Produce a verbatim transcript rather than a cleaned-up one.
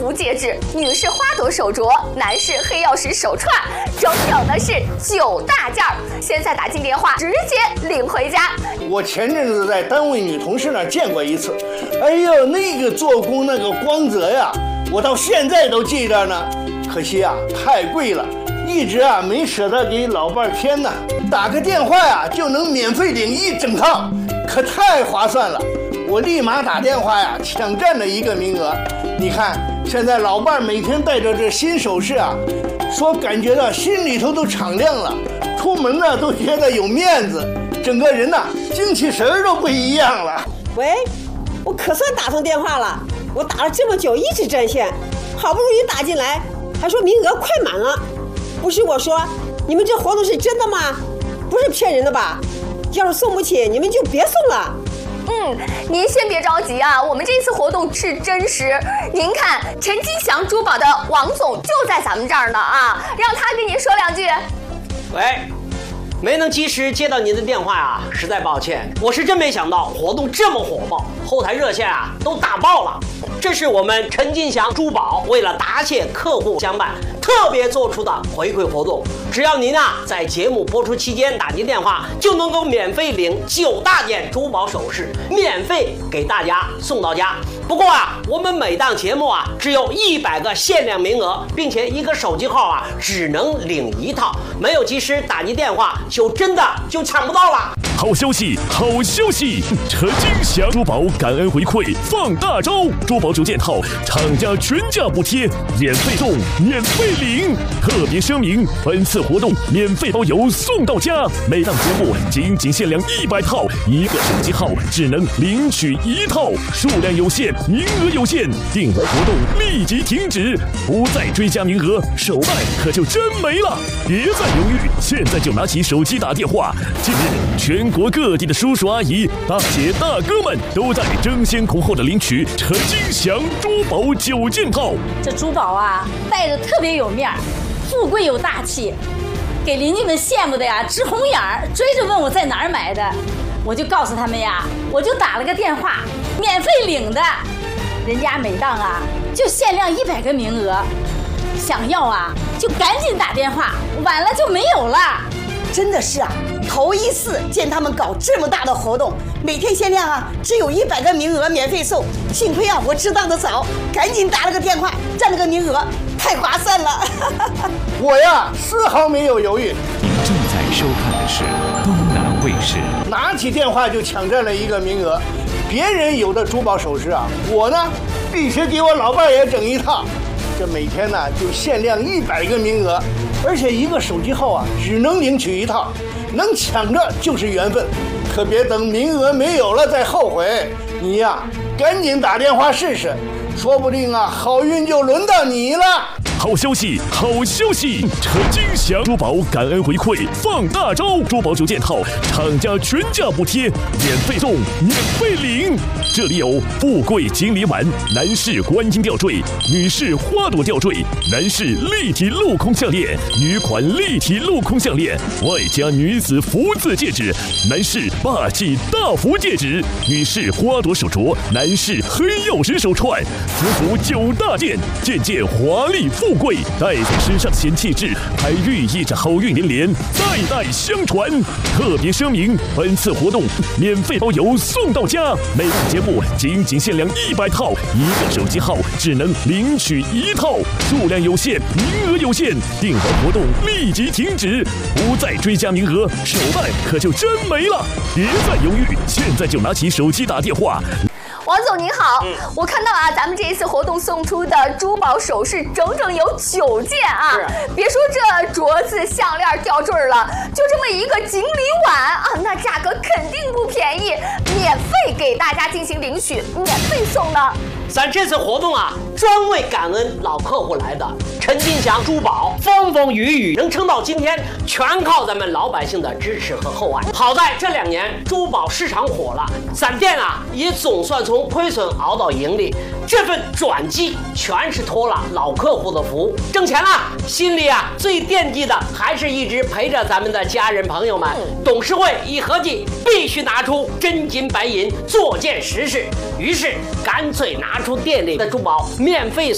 福戒指，女士花朵手镯，男士黑曜石手串，整整的是九大件儿。现在打进电话，直接领回家。 我前阵子在单位女同事那儿见过一次，哎呦，那个做工那个光泽呀，我到现在都记着呢。可惜啊，太贵了，一直啊没舍得给老伴儿添呢。打个电话呀、啊、就能免费领一整套，可太划算了。我立马打电话呀，抢占了一个名额。你看，现在老伴儿每天戴着这新首饰啊，说感觉到心里头都敞亮了，出门呢都觉得有面子，整个人呐精气神儿都不一样了。 喂，我可算打通电话了，我打了这么久一直占线，好不容易打进来，还说名额快满了。不是我说，你们这活动是真的吗？不是骗人的吧？要是送不起，你们就别送了。 嗯，您先别着急啊，我们这次活动是真实。您看，陈金祥珠宝的王总就在咱们这儿呢啊，让他跟您说两句。 喂，没能及时接到您的电话啊，实在抱歉。我是真没想到活动这么火爆，后台热线啊都打爆了。这是我们陈金祥珠宝为了答谢客户相伴，特别做出的回馈活动。只要您啊在节目播出期间打进电话，就能够免费领九大件珠宝首饰，免费给大家送到家。不过啊，我们每档节目啊只有一百个限量名额，并且一个手机号啊只能领一套，没有及时打进电话就真的就抢不到了。 好消息，好消息！陈金祥珠宝感恩回馈放大招，珠宝九件套，厂家全价补贴，免费送，免费领。特别声明，本次活动免费包邮送到家，每档节目仅仅限量一百套，一个手机号只能领取一套，数量有限，名额有限，订单活动立即停止，不再追加名额，手办可就真没了。别再犹豫，现在就拿起手机打电话。近日，全国各地的叔叔阿姨、大姐大哥们都在争先恐后的领取陈金祥珠宝九件套。 这珠宝啊，戴着特别有面儿，富贵有大气，给邻居们羡慕的呀直红眼儿，追着问我在哪儿买的，我就告诉他们呀，我就打了个电话，免费领的，人家每档啊就限量一百个名额，想要啊就赶紧打电话，晚了就没有了。 真的是啊，头一次见他们搞这么大的活动，每天限量啊，只有一百个名额免费送。幸亏啊，我知道的早，赶紧打了个电话，占了个名额，太划算了。 我呀，丝毫没有犹豫。 您正在收看的是东南卫视， 拿起电话就抢占了一个名额。别人有的珠宝首饰啊，我呢必须给我老伴也整一套。这每天呢就限量一百个名额，而且一个手机号啊只能领取一套，能抢着就是缘分，可别等名额没有了再后悔。你呀，赶紧打电话试试，说不定啊好运就轮到你了。 好消息，好消息！陈金祥珠宝感恩回馈放大招，珠宝九件套，厂家全价补贴，免费送，免费领。这里有富贵锦鲤碗、男士观音吊坠、女士花朵吊坠、男士立体镂空项链、女款立体镂空项链，外加女子福字戒指，男士霸气大福戒指，女士花朵手镯，男士黑曜石手串，福福九大件，件件华丽富贵，戴在身上显气质，还寓意着好运连连，代代相传。特别声明，本次活动免费包邮送到家，每档节目仅仅限量一百套，一个手机号只能领取一套，数量有限，名额有限，订单活动立即停止，不再追加名额，手办可就真没了。别再犹豫，现在就拿起手机打电话。 王总您好，嗯、我看到啊，咱们这一次活动送出的珠宝首饰整整有九件啊！别说这镯子、项链、吊坠了，就这么一个锦鲤碗啊，那价格肯定不便宜，免费给大家进行领取，免费送的。 咱这次活动啊，专为感恩老客户来的。陈金祥珠宝风风雨雨能撑到今天，全靠咱们老百姓的支持和厚爱。好在这两年珠宝市场火了，咱店啊也总算从亏损熬到盈利。这份转机全是托了老客户的福，挣钱了，心里啊最惦记的还是一直陪着咱们的家人朋友们。董事会一合计，必须拿出真金白银做件实事，于是干脆拿出店里的珠宝免费